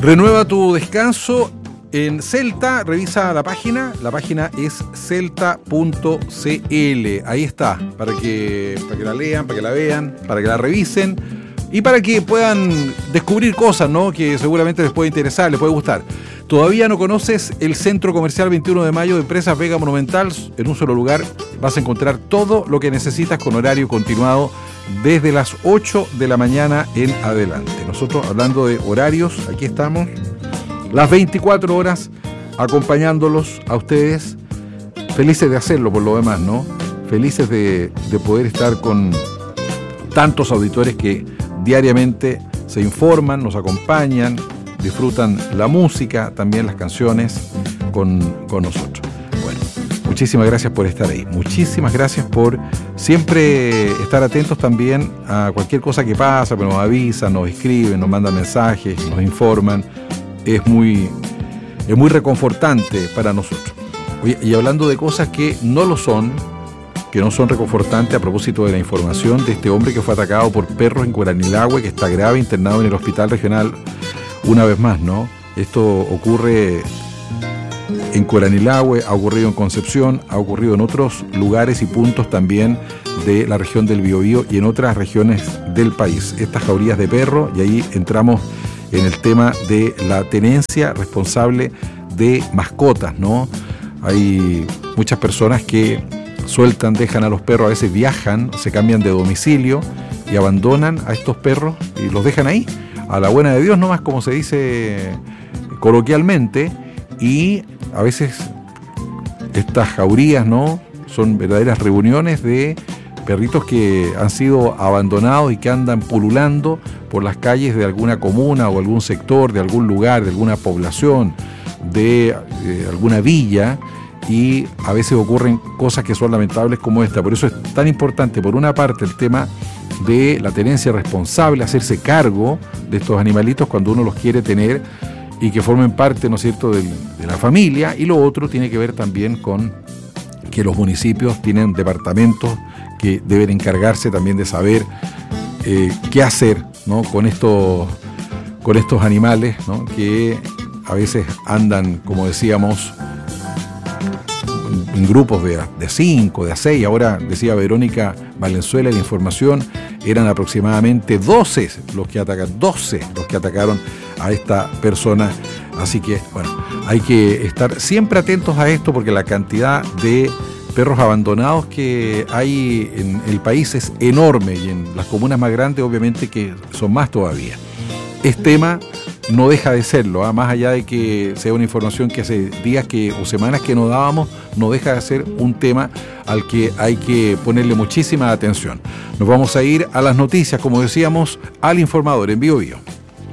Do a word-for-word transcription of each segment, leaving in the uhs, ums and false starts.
Renueva tu descanso en Celta, revisa la página, la página es celta punto c l, ahí está, para que, para que la lean, para que la vean, para que la revisen y para que puedan descubrir cosas, ¿no?, que seguramente les puede interesar, les puede gustar. ¿Todavía no conoces el Centro Comercial veintiuno de mayo de Empresas Vega Monumental? En un solo lugar vas a encontrar todo lo que necesitas con horario continuado desde las ocho de la mañana en adelante. Nosotros, hablando de horarios, aquí estamos las veinticuatro horas acompañándolos a ustedes, felices de hacerlo por lo demás, ¿no? Felices de, de poder estar con tantos auditores que diariamente se informan, nos acompañan, disfrutan la música, también las canciones con, con nosotros. Bueno, muchísimas gracias por estar ahí, muchísimas gracias por siempre estar atentos también a cualquier cosa que pasa, que nos avisan, nos escriben, nos mandan mensajes, nos informan. Es muy, es muy reconfortante para nosotros. Oye, y hablando de cosas que no lo son, que no son reconfortantes, a propósito de la información de este hombre que fue atacado por perros en Curanilahue, que está grave, internado en el hospital regional una vez más, ¿no? Esto ocurre en Curanilahue, ha ocurrido en Concepción, ha ocurrido en otros lugares y puntos también de la región del Biobío y en otras regiones del país. Estas jaurías de perro, y ahí entramos en el tema de la tenencia responsable de mascotas, ¿no? Hay muchas personas que sueltan, dejan a los perros, a veces viajan, se cambian de domicilio y abandonan a estos perros y los dejan ahí, a la buena de Dios nomás, como se dice coloquialmente, y a veces estas jaurías, ¿no?, son verdaderas reuniones de perritos que han sido abandonados y que andan pululando por las calles de alguna comuna o algún sector, de algún lugar, de alguna población, de, de alguna villa, y a veces ocurren cosas que son lamentables como esta. Por eso es tan importante, por una parte, el tema de la tenencia responsable, hacerse cargo de estos animalitos cuando uno los quiere tener y que formen parte, ¿no es cierto?, de, de la familia, y lo otro tiene que ver también con que los municipios tienen departamentos que deben encargarse también de saber eh, qué hacer, ¿no?, con estos, con estos animales, ¿no?, que a veces andan, como decíamos, en grupos de, de cinco, de a seis. Ahora decía Verónica Valenzuela en la información, eran aproximadamente doce los que atacan, doce los que atacaron a esta persona. Así que, bueno, hay que estar siempre atentos a esto, porque la cantidad de perros abandonados que hay en el país es enorme, y en las comunas más grandes obviamente que son más todavía. Es tema, no deja de serlo, ¿eh? Más allá de que sea una información que hace días que, o semanas que no dábamos, no deja de ser un tema al que hay que ponerle muchísima atención. Nos vamos a ir a las noticias, como decíamos, al informador en Bio Bio.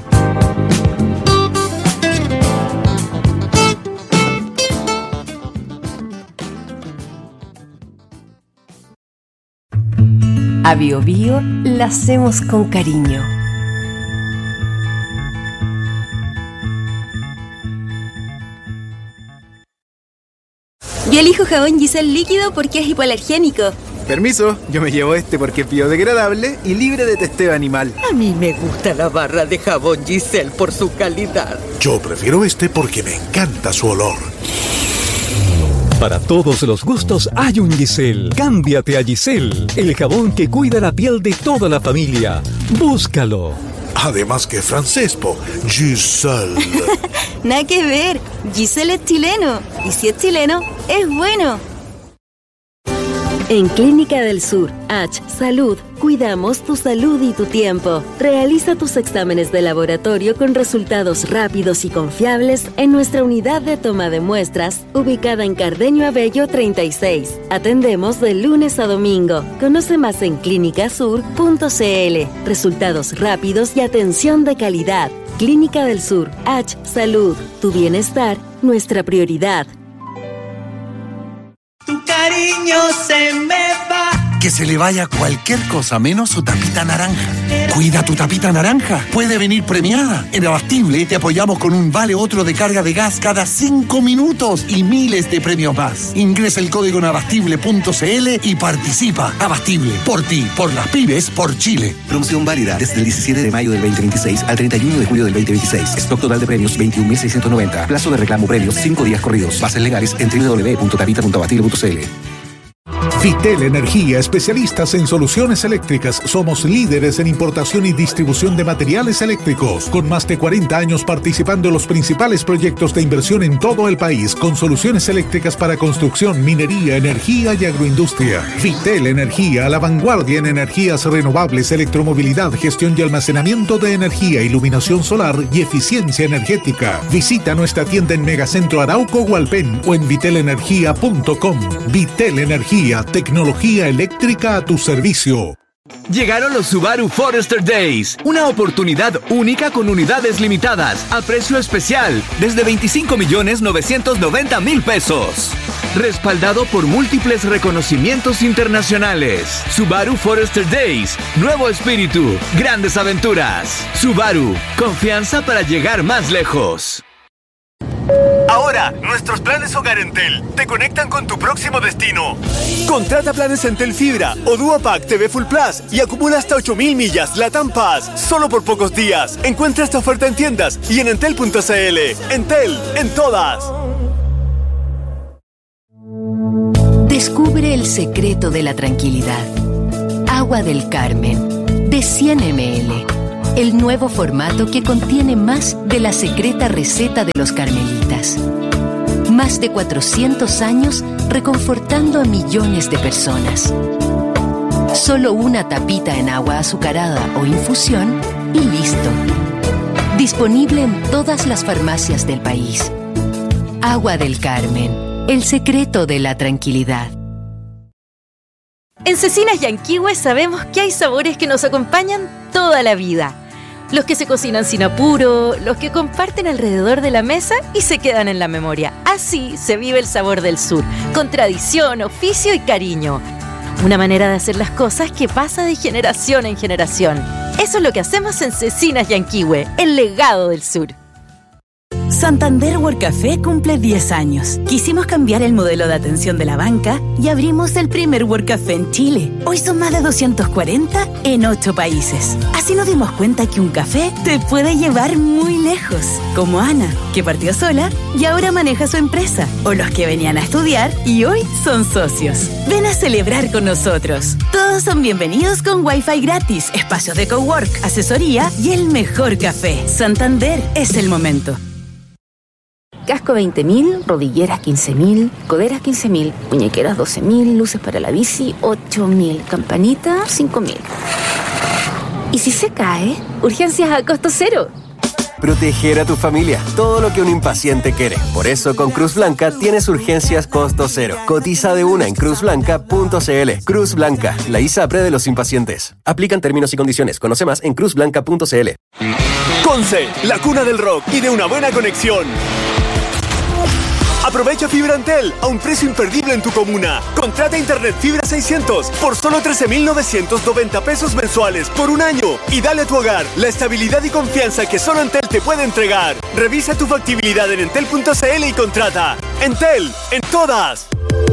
A Bio Bio la hacemos con cariño. Yo elijo jabón Giselle líquido porque es hipoalergénico. Permiso, yo me llevo este porque es biodegradable y libre de testeo animal. A mí me gusta la barra de jabón Giselle por su calidad. Yo prefiero este porque me encanta su olor. Para todos los gustos hay un Giselle. Cámbiate a Giselle, el jabón que cuida la piel de toda la familia. Búscalo. Además que francés, po. Giselle. Nada que ver. Giselle es chileno. Y si es chileno, es bueno. En Clínica del Sur, H Salud, cuidamos tu salud y tu tiempo. Realiza tus exámenes de laboratorio con resultados rápidos y confiables en nuestra unidad de toma de muestras, ubicada en Cardenio Abello treinta y seis. Atendemos de lunes a domingo. Conoce más en clínica sur punto c l. Resultados rápidos y atención de calidad. Clínica del Sur, H Salud, tu bienestar, nuestra prioridad. Tu cariño se me va. que se le vaya cualquier cosa menos su tapita naranja. Cuida tu tapita naranja, puede venir premiada. En Abastible te apoyamos con un vale otro de carga de gas cada cinco minutos y miles de premios más. Ingresa el código en abastible punto c l y participa. Abastible, por ti, por las pymes, por Chile. Promoción válida desde el diecisiete de mayo del veinte veintiséis al treinta y uno de julio del veinte veintiséis. Stock total de premios veintiún mil seiscientos noventa. Plazo de reclamo premios cinco días corridos. Bases legales en doble u doble u doble u punto tapita punto abastible punto c l. Vitel Energía, especialistas en soluciones eléctricas. Somos líderes en importación y distribución de materiales eléctricos, con más de cuarenta años participando en los principales proyectos de inversión en todo el país, con soluciones eléctricas para construcción, minería, energía y agroindustria. Vitel Energía, a la vanguardia en energías renovables, electromovilidad, gestión y almacenamiento de energía, iluminación solar y eficiencia energética. Visita nuestra tienda en Megacentro Arauco Hualpén o en vitel energía punto com. Vitel Energía, tecnología eléctrica a tu servicio. Llegaron los Subaru Forester Days, una oportunidad única con unidades limitadas a precio especial desde veinticinco millones novecientos noventa mil pesos. Respaldado por múltiples reconocimientos internacionales. Subaru Forester Days, nuevo espíritu, grandes aventuras. Subaru, confianza para llegar más lejos. Ahora, nuestros planes Hogar Entel te conectan con tu próximo destino. Contrata planes Entel Fibra o Duopack T V Full Plus y acumula hasta ocho mil millas LATAM Pass solo por pocos días. Encuentra esta oferta en tiendas y en entel punto c l. Entel, en todas. Descubre el secreto de la tranquilidad. Agua del Carmen, de cien mililitros. El nuevo formato que contiene más de la secreta receta de los carmelitas. Más de cuatrocientos años reconfortando a millones de personas. Solo una tapita en agua azucarada o infusión y listo. Disponible en todas las farmacias del país. Agua del Carmen, el secreto de la tranquilidad. En Cecinas Yanquihue sabemos que hay sabores que nos acompañan toda la vida. Los que se cocinan sin apuro, los que comparten alrededor de la mesa y se quedan en la memoria. Así se vive el sabor del sur, con tradición, oficio y cariño. Una manera de hacer las cosas que pasa de generación en generación. Eso es lo que hacemos en Cecinas Yanquihue, el legado del sur. Santander World Café cumple diez años. Quisimos cambiar el modelo de atención de la banca y abrimos el primer World Café en Chile. Hoy son más de doscientos cuarenta en ocho países. Así nos dimos cuenta que un café te puede llevar muy lejos. Como Ana, que partió sola y ahora maneja su empresa. O los que venían a estudiar y hoy son socios. Ven a celebrar con nosotros. Todos son bienvenidos con Wi-Fi gratis, espacios de cowork, asesoría y el mejor café. Santander es el momento. Casco veinte mil, rodilleras quince mil, coderas quince mil, muñequeras doce mil, luces para la bici ocho mil, campanita cinco mil. ¿Y si se cae? Urgencias a costo cero. Proteger a tu familia, todo lo que un impaciente quiere. Por eso con Cruz Blanca tienes urgencias costo cero. Cotiza de una en cruz blanca punto c l. Cruz Blanca, la ISAPRE de los impacientes. Aplican términos y condiciones. Conoce más en cruz blanca punto c l. Conce, la cuna del rock y de una buena conexión. Aprovecha Fibra Entel a un precio imperdible en tu comuna. Contrata Internet Fibra seiscientos por solo trece mil novecientos noventa pesos mensuales por un año y dale a tu hogar la estabilidad y confianza que solo Entel te puede entregar. Revisa tu factibilidad en entel punto c l y contrata. Entel, en todas.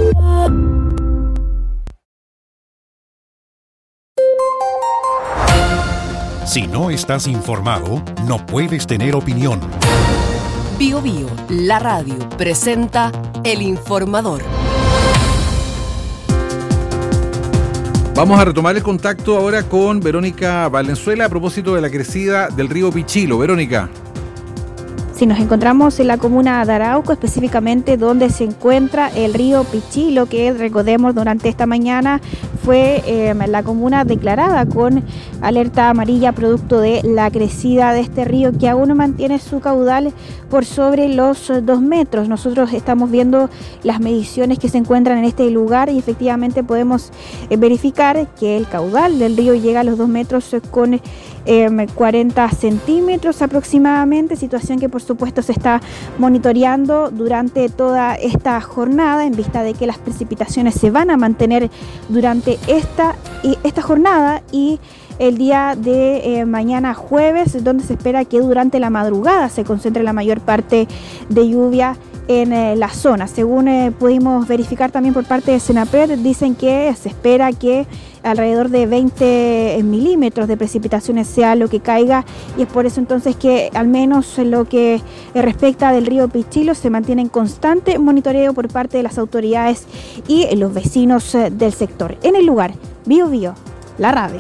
Si no estás informado, no puedes tener opinión. Bio Bio, la radio, presenta El Informador. Vamos a retomar el contacto ahora con Verónica Valenzuela a propósito de la crecida del río Pichilo. Verónica. Sí, nos encontramos en la comuna de Arauco, específicamente donde se encuentra el río Pichilo, que recordemos durante esta mañana fue eh, la comuna declarada con alerta amarilla producto de la crecida de este río, que aún mantiene su caudal por sobre los dos metros. Nosotros estamos viendo las mediciones que se encuentran en este lugar y efectivamente podemos eh, verificar que el caudal del río llega a los dos metros con eh, cuarenta centímetros aproximadamente, situación que por supuesto se está monitoreando durante toda esta jornada en vista de que las precipitaciones se van a mantener durante esta, esta jornada y el día de eh, mañana jueves, donde se espera que durante la madrugada se concentre la mayor parte de lluvia en eh, la zona. Según eh, pudimos verificar también por parte de Senapred, dicen que se espera que alrededor de veinte milímetros de precipitaciones sea lo que caiga, y es por eso entonces que al menos en lo que respecta del río Pichilo se mantiene en constante monitoreo por parte de las autoridades y los vecinos eh, del sector. En el lugar, Bio Bio, la radio.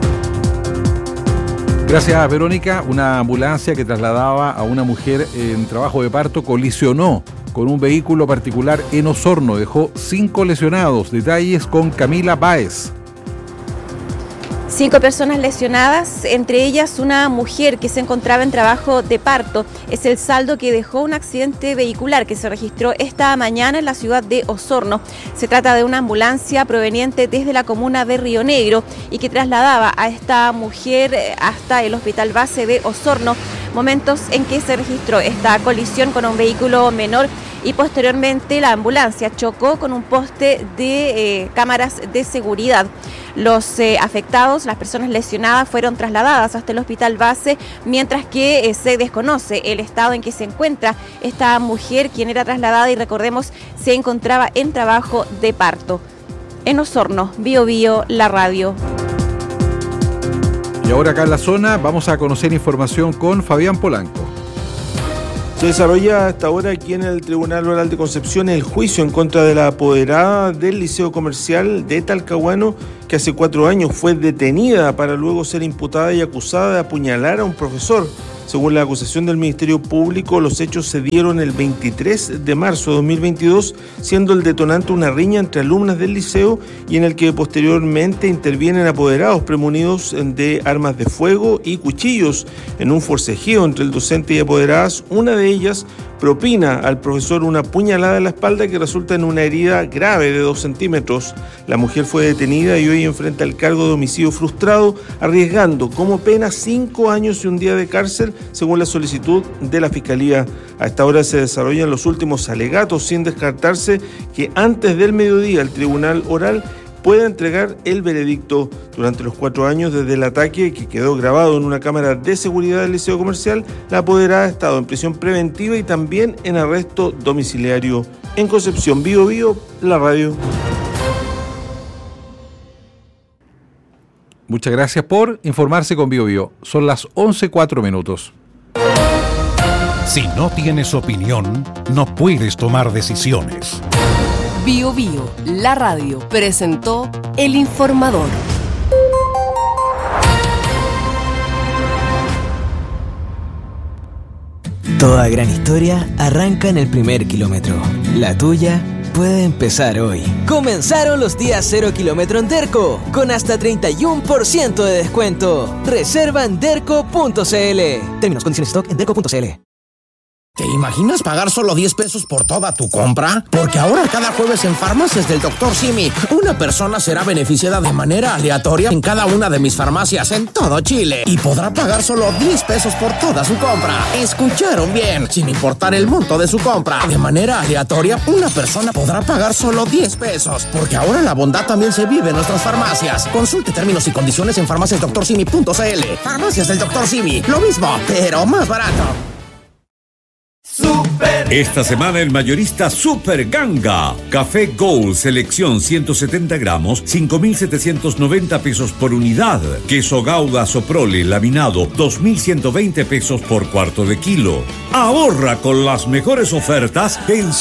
Gracias, Verónica. Una ambulancia que trasladaba a una mujer en trabajo de parto colisionó con un vehículo particular en Osorno. Dejó cinco lesionados. Detalles con Camila Báez. Cinco personas lesionadas, entre ellas una mujer que se encontraba en trabajo de parto. Es el saldo que dejó un accidente vehicular que se registró esta mañana en la ciudad de Osorno. Se trata de una ambulancia proveniente desde la comuna de Río Negro y que trasladaba a esta mujer hasta el hospital base de Osorno, momentos en que se registró esta colisión con un vehículo menor y posteriormente la ambulancia chocó con un poste de eh, cámaras de seguridad. Los eh, afectados, las personas lesionadas, fueron trasladadas hasta el hospital base, mientras que eh, se desconoce el estado en que se encuentra esta mujer, quien era trasladada y recordemos se encontraba en trabajo de parto. En Osorno, Bio Bio, la radio. Y ahora acá en la zona vamos a conocer información con Fabián Polanco. Se desarrolla hasta ahora aquí en el Tribunal Oral de Concepción el juicio en contra de la apoderada del Liceo Comercial de Talcahuano, que hace cuatro años fue detenida para luego ser imputada y acusada de apuñalar a un profesor. Según la acusación del Ministerio Público, los hechos se dieron el veintitrés de marzo de dos mil veintidós, siendo el detonante una riña entre alumnas del liceo y en el que posteriormente intervienen apoderados premunidos de armas de fuego y cuchillos. En un forcejeo entre el docente y apoderadas, una de ellas propina al profesor una puñalada en la espalda que resulta en una herida grave de dos centímetros. La mujer fue detenida y hoy enfrenta el cargo de homicidio frustrado, arriesgando como pena cinco años y un día de cárcel, según la solicitud de la Fiscalía. A esta hora se desarrollan los últimos alegatos, sin descartarse que antes del mediodía el Tribunal Oral pueda entregar el veredicto. Durante los cuatro años desde el ataque, que quedó grabado en una cámara de seguridad del Liceo Comercial, la apoderada ha estado en prisión preventiva y también en arresto domiciliario. En Concepción, Bio Bio, la radio. Muchas gracias por informarse con Bio Bio. Son las once cuatro minutos. Si no tienes opinión, no puedes tomar decisiones. Bio Bio, la radio, presentó El Informador. Toda gran historia arranca en el primer kilómetro. La tuya puede empezar hoy. Comenzaron los días cero kilómetro en Derco, con hasta treinta y uno por ciento de descuento. Reserva en derco punto c l. Términos, condiciones, stock en derco punto c l. ¿Te imaginas pagar solo diez pesos por toda tu compra? Porque ahora cada jueves en Farmacias del doctor Simi, una persona será beneficiada de manera aleatoria en cada una de mis farmacias en todo Chile y podrá pagar solo diez pesos por toda su compra. ¿Escucharon bien? Sin importar el monto de su compra, de manera aleatoria, una persona podrá pagar solo diez pesos, porque ahora la bondad también se vive en nuestras farmacias. Consulte términos y condiciones en farmacias doctor simi punto c l. Farmacias del doctor Simi, lo mismo, pero más barato. Super. Esta semana el mayorista Super Ganga. Café Gold selección ciento setenta gramos, cinco mil setecientos noventa pesos por unidad. Queso Gouda Soprole laminado, dos mil ciento veinte pesos por cuarto de kilo. Ahorra con las mejores ofertas en